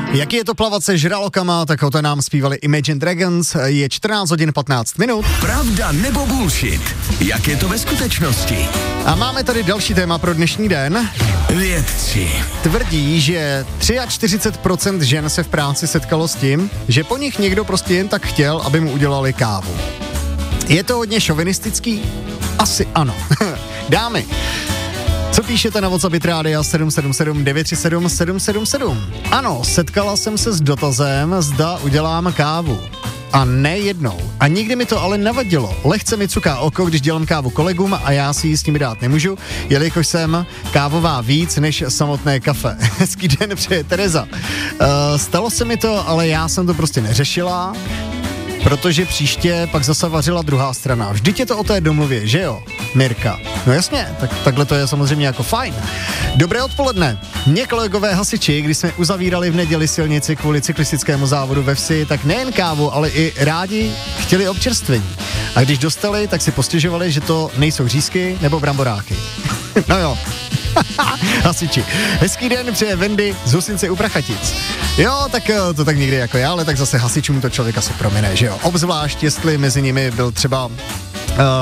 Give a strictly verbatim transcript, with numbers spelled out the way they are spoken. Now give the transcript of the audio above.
Jaký je to plavat se žralokama, tak o to nám zpívali Imagine Dragons, je čtrnáct hodin patnáct minut. Pravda nebo bullshit? Jak je to ve skutečnosti? A máme tady další téma pro dnešní den. Vědci Tvrdí, že čtyřicet tři procent žen se v práci setkalo s tím, že po nich někdo prostě jen tak chtěl, aby mu udělali kávu. Je to hodně šovinistický? Asi ano. Dámy, co píšete na WhatsApp Rádia sedm sedm sedm devět tři sedm sedm sedm sedm? Ano, setkala jsem se s dotazem, zda udělám kávu. A ne jednou. A nikdy mi to ale nevadilo. Lehce mi cuká oko, když dělám kávu kolegům a já si ji s nimi dát nemůžu, jelikož jsem kávová víc než samotné kafe. Hezký den, přeje Tereza. Uh, stalo se mi to, ale já jsem to prostě neřešila, protože příště pak zase vařila druhá strana. Vždyť je to o té domluvě, že jo, Mirka? No jasně, tak takhle to je samozřejmě jako fajn. Dobré odpoledne. Mě kolegové hasiči, když jsme uzavírali v neděli silnici kvůli cyklistickému závodu ve vsi, tak nejen kávu, ale i rádi chtěli občerstvení. A když dostali, tak si postěžovali, že to nejsou řízky nebo bramboráky. No jo. Hasiči. Hezký den, přeje Wendy z Husince u Prachatic. Jo, tak to tak někdy jako já, ale tak zase hasičům to člověk asi promine, že jo. Obzvlášť, jestli mezi nimi byl třeba uh,